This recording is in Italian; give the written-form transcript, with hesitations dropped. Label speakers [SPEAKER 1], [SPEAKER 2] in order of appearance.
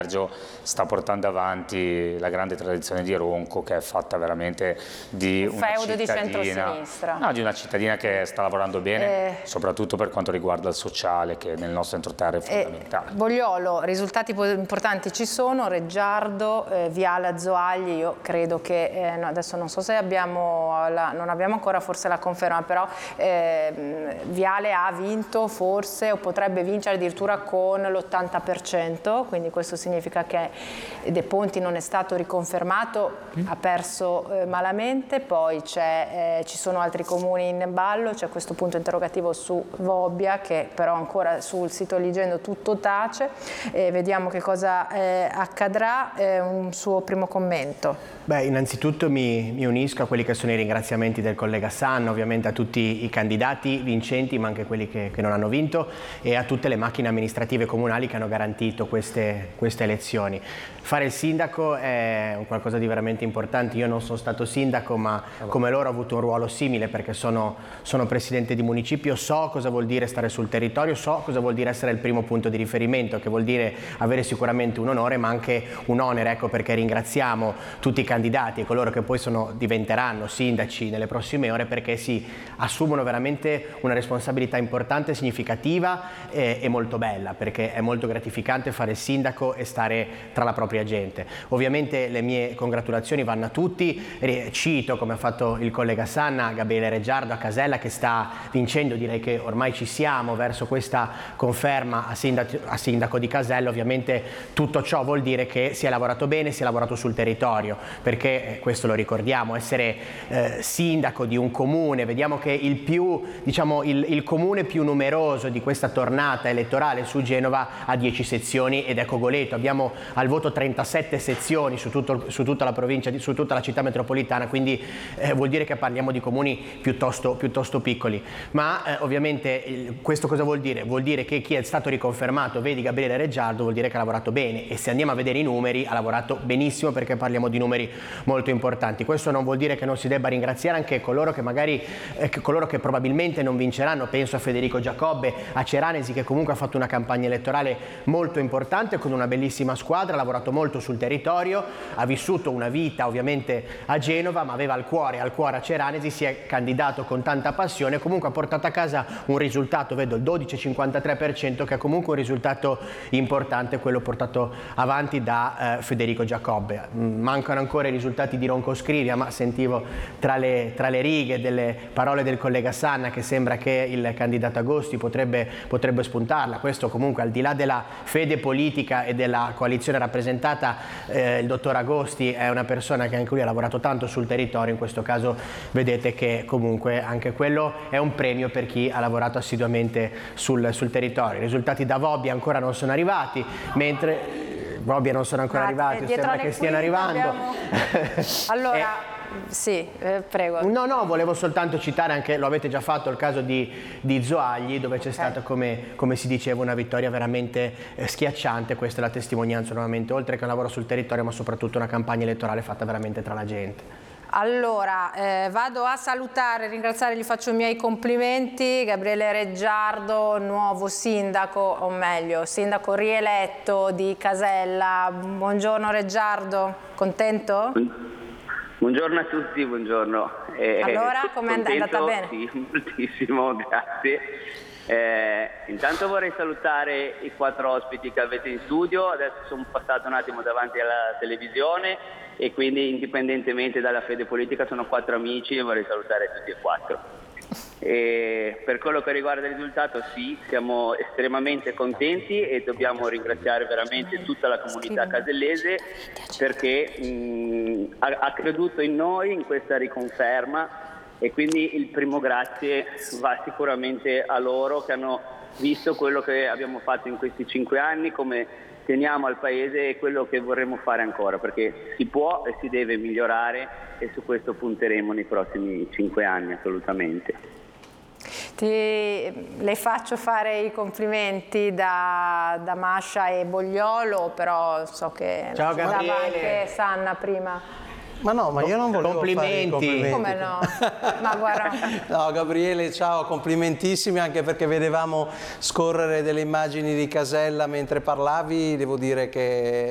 [SPEAKER 1] sta portando avanti la grande tradizione di Ronco, che è fatta veramente di una
[SPEAKER 2] feudo di
[SPEAKER 1] cittadina,
[SPEAKER 2] centrosinistra.
[SPEAKER 1] no, di una cittadina che sta lavorando bene, soprattutto per quanto riguarda il sociale, che nel nostro entroterra è fondamentale.
[SPEAKER 2] Bogliolo, risultati importanti ci sono, Reggiardo, Viale Azoagli, io credo che, no, adesso non so se abbiamo, non abbiamo ancora forse la conferma, però Viale ha vinto forse o potrebbe vincere addirittura con l'80%, quindi questo significa che De Ponti non è stato riconfermato, ha perso malamente. Poi ci sono altri comuni in ballo, c'è questo punto interrogativo su Vobbia, che però ancora sul sito Eligendo tutto tace, vediamo che cosa accadrà. Un suo primo commento.
[SPEAKER 3] Beh, innanzitutto mi unisco a quelli che sono i ringraziamenti del collega Sanna, ovviamente a tutti i candidati vincenti, ma anche quelli che non hanno vinto, e a tutte le macchine amministrative comunali che hanno garantito queste elezioni. Fare il sindaco è qualcosa di veramente importante. Io non sono stato sindaco, ma come loro ho avuto un ruolo simile, perché sono presidente di municipio, so cosa vuol dire stare sul territorio, so cosa vuol dire essere il primo punto di riferimento, che vuol dire avere sicuramente un onore ma anche un onere. Ecco perché ringraziamo tutti i candidati e coloro che poi diventeranno sindaci nelle prossime ore, perché si assumono veramente una responsabilità importante, significativa e molto bella, perché è molto gratificante fare il sindaco e stare tra la propria gente. Ovviamente le mie congratulazioni vanno a tutti, cito, come ha fatto il collega Sanna, Gabriele Reggiardo a Casella, che sta vincendo. Direi che ormai ci siamo verso questa conferma a sindaco di Casella. Ovviamente tutto ciò vuol dire che si è lavorato bene, si è lavorato sul territorio, perché questo lo ricordiamo, essere sindaco di un comune, vediamo che il comune più numeroso di questa tornata elettorale su Genova ha 10 sezioni ed è Cogoleto. Abbiamo al voto 37 sezioni su tutta la provincia, su tutta la città metropolitana, quindi vuol dire che parliamo di comuni piuttosto piccoli. Ma ovviamente questo cosa vuol dire? Vuol dire che chi è stato riconfermato, vedi Gabriele Reggiardo, vuol dire che ha lavorato bene, e se andiamo a vedere i numeri ha lavorato benissimo, perché parliamo di numeri molto importanti. Questo non vuol dire che non si debba ringraziare anche coloro che probabilmente non vinceranno. Penso a Federico Giacobbe, a Ceranesi, che comunque ha fatto una campagna elettorale molto importante con una bellissima squadra, ha lavorato molto sul territorio, ha vissuto una vita ovviamente a Genova, ma aveva al cuore a Ceranesi, si è candidato con tanta passione, comunque ha portato a casa un risultato, vedo il 12,53%, che è comunque un risultato importante, quello portato avanti da Federico Giacobbe. Mancano ancora i risultati di Ronco Scrivia, ma sentivo tra le righe delle parole del collega Sanna che sembra che il candidato Agosti potrebbe spuntarla. Questo comunque, al di là della fede politica e della coalizione rappresentata, il dottor Agosti è una persona che anche lui ha lavorato tanto sul territorio. In questo caso vedete che comunque anche quello è un premio per chi ha lavorato assiduamente sul territorio. I risultati da Vobbia ancora non sono arrivati, mentre Vobbia non sono ancora arrivati, sembra che stiano arrivando.
[SPEAKER 2] Allora, sì, prego.
[SPEAKER 3] No, volevo soltanto citare anche, lo avete già fatto, il caso di Zoagli, dove c'è stata, come si diceva, una vittoria veramente schiacciante. Questa è la testimonianza, nuovamente, oltre che un lavoro sul territorio, ma soprattutto una campagna elettorale fatta veramente tra la gente.
[SPEAKER 2] Allora, vado a salutare, ringraziare, gli faccio i miei complimenti. Gabriele Reggiardo, nuovo sindaco, o meglio, sindaco rieletto di Casella. Buongiorno Reggiardo, contento?
[SPEAKER 4] Buongiorno a tutti, buongiorno.
[SPEAKER 2] Allora, com'è andata bene?
[SPEAKER 4] Sì, moltissimo, grazie. Intanto vorrei salutare i 4 ospiti che avete in studio. Adesso sono passato un attimo davanti alla televisione e quindi, indipendentemente dalla fede politica, sono 4 amici e vorrei salutare tutti e 4. E per quello che riguarda il risultato, sì, siamo estremamente contenti e dobbiamo ringraziare veramente tutta la comunità casellese, perché ha creduto in noi, in questa riconferma, e quindi il primo grazie va sicuramente a loro, che hanno visto quello che abbiamo fatto in questi 5 anni, come teniamo al Paese e quello che vorremmo fare ancora, perché si può e si deve migliorare, e su questo punteremo nei prossimi 5 anni assolutamente.
[SPEAKER 2] Le faccio fare i complimenti da Mascia e Bogliolo, però so che
[SPEAKER 3] ciao,
[SPEAKER 2] dava anche Sanna prima.
[SPEAKER 5] Ma no, ma io non volevo fare i complimenti.
[SPEAKER 2] Come no? Ma guarda.
[SPEAKER 5] No, Gabriele, ciao, complimentissimi, anche perché vedevamo scorrere delle immagini di Casella mentre parlavi. Devo dire che